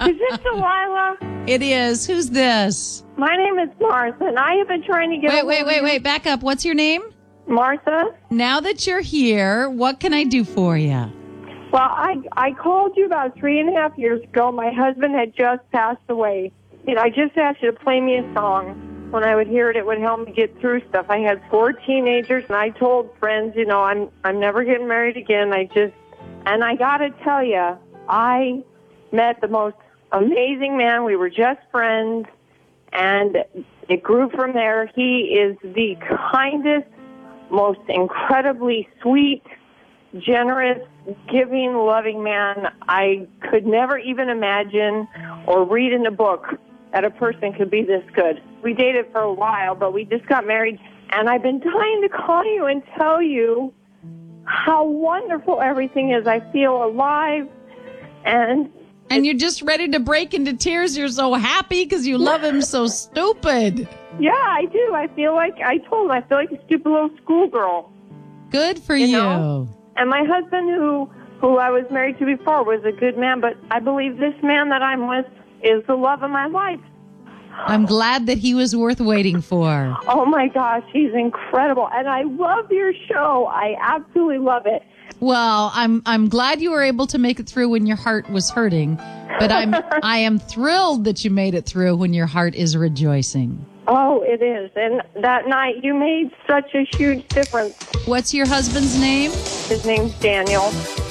Is this Delilah? It is. Who's this? My name is Martha, and I have been trying to get Wait. Back up. What's your name? Martha? Now that you're here, what can I do for you? Well, I called you about 3.5 years ago. My husband had just passed away. And I just asked you to play me a song. When I would hear it, it would help me get through stuff. I had 4 teenagers, and I told friends, I'm never getting married again. And I got to tell you, I met the most amazing man. We were just friends, and it grew from there. He is the kindest, most incredibly sweet, generous, giving, loving man I could never even imagine or read in a book that a person could be this good. We dated for a while, but we just got married, and I've been dying to call you and tell you how wonderful everything is. I feel alive, and you're just ready to break into tears. You're so happy because you love him so stupid. Yeah, I do. I feel like, I told him, I feel like a stupid little schoolgirl. Good for you. Know? And my husband, who I was married to before, was a good man, but I believe this man that I'm with is the love of my life. I'm glad that he was worth waiting for. Oh, my gosh, he's incredible. And I love your show. I absolutely love it. Well, I'm glad you were able to make it through when your heart was hurting, but I am thrilled that you made it through when your heart is rejoicing. Oh, it is. And that night you made such a huge difference. What's your husband's name? His name's Daniel.